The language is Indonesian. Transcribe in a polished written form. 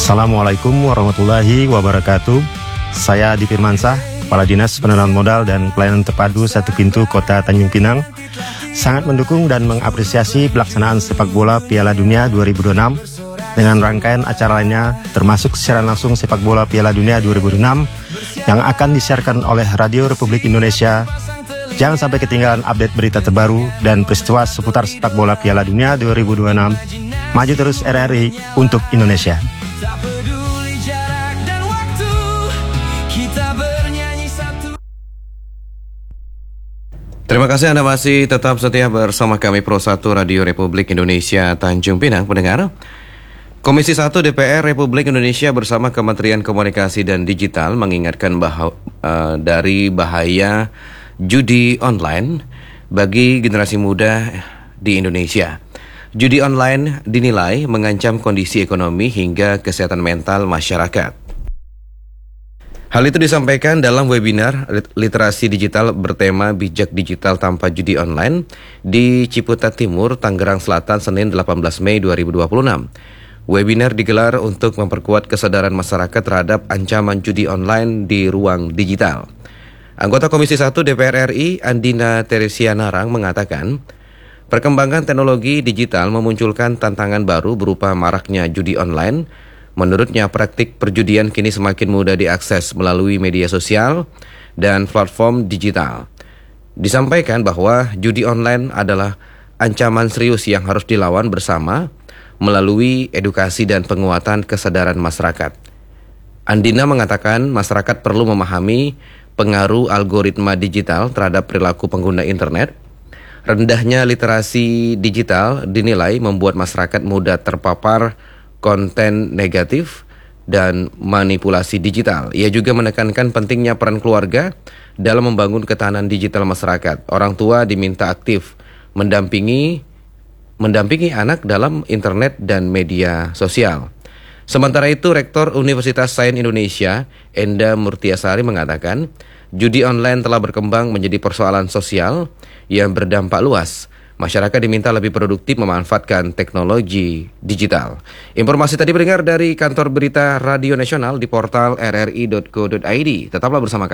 Assalamualaikum warahmatullahi wabarakatuh. Saya Adi Firmansyah, Kepala Dinas Penanaman Modal dan Pelayanan Terpadu Satu Pintu Kota Tanjung Pinang, sangat mendukung dan mengapresiasi pelaksanaan sepak bola Piala Dunia 2026 dengan rangkaian acara lainnya, termasuk siaran langsung sepak bola Piala Dunia 2026 yang akan disiarkan oleh Radio Republik Indonesia. Jangan sampai ketinggalan update berita terbaru dan peristiwa seputar sepak bola Piala Dunia 2026. Maju terus RRI untuk Indonesia. Tak peduli jarak dan waktu, kita bernyanyi satu. Terima kasih Anda masih tetap setia bersama kami Pro 1 Radio Republik Indonesia Tanjung Pinang. Pendengar, Komisi 1 DPR Republik Indonesia bersama Kementerian Komunikasi dan Digital mengingatkan dari bahaya judi online bagi generasi muda di Indonesia. Judi online dinilai mengancam kondisi ekonomi hingga kesehatan mental masyarakat. Hal itu disampaikan dalam webinar literasi digital bertema Bijak Digital Tanpa Judi Online di Ciputat Timur, Tangerang Selatan, Senin 18 Mei 2026. Webinar digelar untuk memperkuat kesadaran masyarakat terhadap ancaman judi online di ruang digital. Anggota Komisi 1 DPR RI, Andina Teresia Narang, mengatakan, perkembangan teknologi digital memunculkan tantangan baru berupa maraknya judi online. Menurutnya, praktik perjudian kini semakin mudah diakses melalui media sosial dan platform digital. Disampaikan bahwa judi online adalah ancaman serius yang harus dilawan bersama melalui edukasi dan penguatan kesadaran masyarakat. Andina mengatakan masyarakat perlu memahami pengaruh algoritma digital terhadap perilaku pengguna internet. Rendahnya literasi digital dinilai membuat masyarakat mudah terpapar konten negatif dan manipulasi digital. Ia juga menekankan pentingnya peran keluarga dalam membangun ketahanan digital masyarakat. Orang tua diminta aktif mendampingi anak dalam internet dan media sosial. Sementara itu, Rektor Universitas Sains Indonesia, Enda Murtiasari, mengatakan judi online telah berkembang menjadi persoalan sosial yang berdampak luas. Masyarakat diminta lebih produktif memanfaatkan teknologi digital. Informasi tadi mendengar dari kantor berita Radio Nasional di portal rri.co.id. Tetaplah bersama kami.